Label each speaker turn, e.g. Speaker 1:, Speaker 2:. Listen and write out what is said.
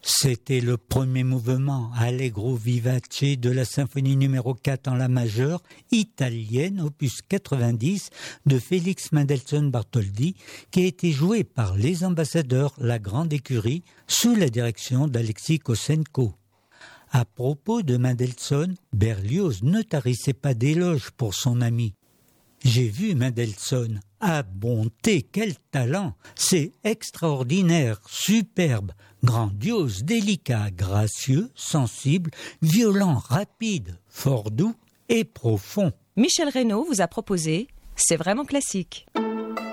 Speaker 1: C'était le premier mouvement Allegro vivace de la symphonie numéro 4 en la majeure italienne, opus 90 de Félix Mendelssohn Bartholdy, qui a été joué par les ambassadeurs La Grande Écurie sous la direction d'Alexis Kossenko. À propos de Mendelssohn, Berlioz ne tarissait pas d'éloges pour son ami. J'ai vu Mendelssohn. Ah bonté, quel talent! C'est extraordinaire, superbe, grandiose, délicat, gracieux, sensible, violent, rapide, fort doux et profond.
Speaker 2: Michel Reynaud vous a proposé C'est vraiment classique.